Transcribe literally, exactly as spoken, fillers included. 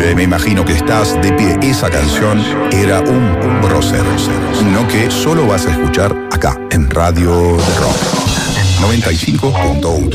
Eh, me imagino que estás de pie. Esa canción era un prócer. Uno que solo vas a escuchar acá, en Radio de Rock noventa y cinco punto uno.